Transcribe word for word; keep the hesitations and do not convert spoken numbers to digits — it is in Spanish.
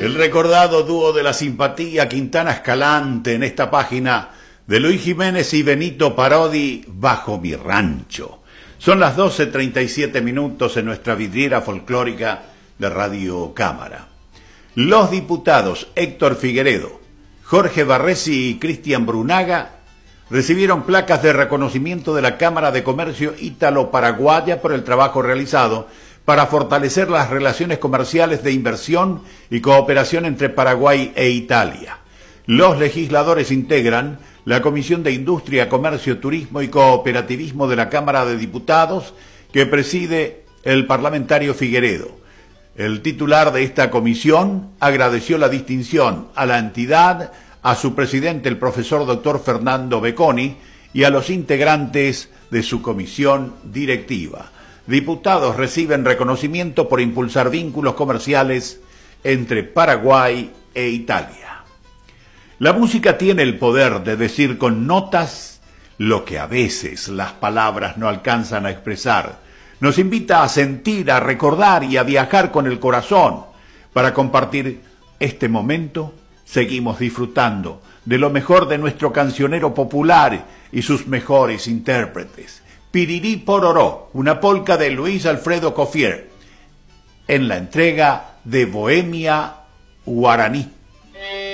El recordado dúo de la simpatía Quintana Escalante en esta página de Luis Jiménez y Benito Parodi, Bajo mi rancho. Son las doce treinta y siete minutos en nuestra vidriera folclórica de Radio Cámara. Los diputados Héctor Figueredo, Jorge Barresi y Cristian Brunaga recibieron placas de reconocimiento de la Cámara de Comercio Ítalo-Paraguaya por el trabajo realizado para fortalecer las relaciones comerciales de inversión y cooperación entre Paraguay e Italia. Los legisladores integran la Comisión de Industria, Comercio, Turismo y Cooperativismo de la Cámara de Diputados, que preside el parlamentario Figueredo. El titular de esta comisión agradeció la distinción a la entidad, a su presidente, el profesor doctor Fernando Becconi, y a los integrantes de su comisión directiva. Diputados reciben reconocimiento por impulsar vínculos comerciales entre Paraguay e Italia. La música tiene el poder de decir con notas lo que a veces las palabras no alcanzan a expresar. Nos invita a sentir, a recordar y a viajar con el corazón. Para compartir este momento, seguimos disfrutando de lo mejor de nuestro cancionero popular y sus mejores intérpretes. Pirirí Pororó, una polca de Luis Alfredo Cofier, en la entrega de Bohemia Guaraní.